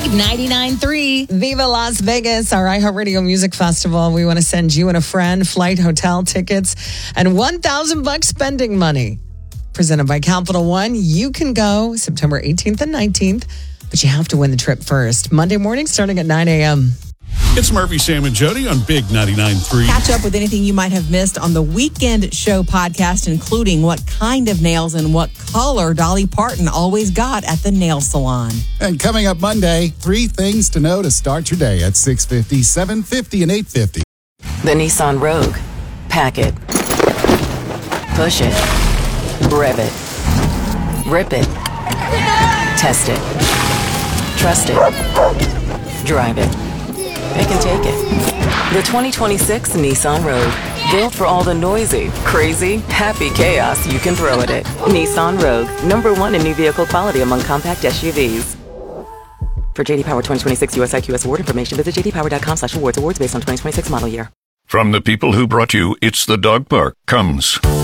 99.3 Viva Las Vegas, our iHeartRadio Music Festival. We want to send you and a friend flight, hotel tickets, and $1,000 spending money. Presented by Capital One. You can go September 18th and 19th, but you have to win the trip first. Monday morning starting at 9 a.m. It's Murphy, Sam, and Jody on Big 99.3. Catch up with anything you might have missed on the Weekend Show podcast, including what kind of nails and what color Dolly Parton always got at the nail salon. And coming up Monday, 3 things to know to start your day at 6:50, 7:50, and 8:50. The Nissan Rogue. Pack it. Push it. Rev it. Rip it. Test it. Trust it. Drive it. Pick and take it. The 2026 Nissan Rogue. Built for all the noisy, crazy, happy chaos you can throw at it. Nissan Rogue. #1 in new vehicle quality among compact SUVs. For J.D. Power 2026 US IQS award information, visit jdpower.com/awards. Awards based on 2026 model year. From the people who brought you It's the Dog Park comes